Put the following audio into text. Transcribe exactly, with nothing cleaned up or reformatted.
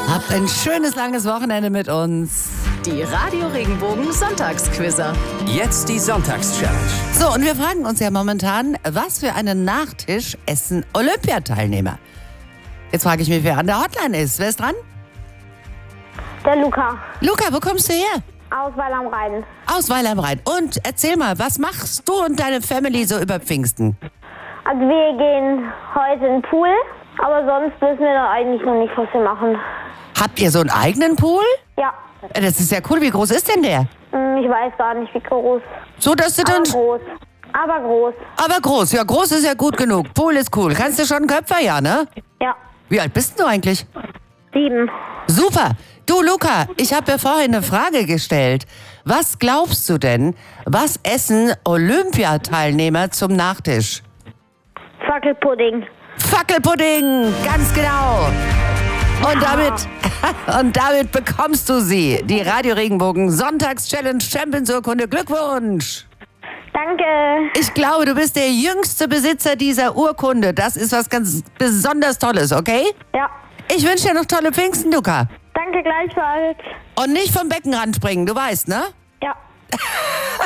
Habt ein schönes langes Wochenende mit uns. Die Radio Regenbogen Sonntagsquizzer. Jetzt die Sonntagschallenge. So, und wir fragen uns ja momentan, was für einen Nachtisch essen Olympiateilnehmer? Jetzt frage ich mich, wer an der Hotline ist. Wer ist dran? Der Luca Luca, wo kommst du her? aus Weil am Rhein. Aus Weil am Rhein. Und erzähl mal, was machst du und deine Family so über Pfingsten? Also wir gehen heute in den Pool, aber sonst wissen wir da eigentlich noch nicht, was wir machen. Habt ihr so einen eigenen Pool? Ja, Das ist ja cool. Wie groß ist denn der? hm, ich weiß gar nicht, wie groß. So, dass du Aber dann... groß. Aber groß. Aber groß. Ja, groß ist ja gut genug. Pool ist cool. Kannst du schon einen Köpfer, ja, ne? Ja, Wie alt bist du eigentlich? sieben. Super. Du, Luca, ich habe ja vorhin eine Frage gestellt. Was glaubst du denn, was essen Olympiateilnehmer zum Nachtisch? Fackelpudding. Fackelpudding, ganz genau. Und damit, und damit bekommst du sie, die Radio Regenbogen Sonntags-Challenge Champions-Urkunde. Glückwunsch. Danke. Ich glaube, du bist der jüngste Besitzer dieser Urkunde. Das ist was ganz besonders Tolles, okay? Ja, Ich wünsche dir noch tolle Pfingsten, Luca. danke gleichfalls. Und nicht vom Beckenrand springen, du weißt, ne? Ja.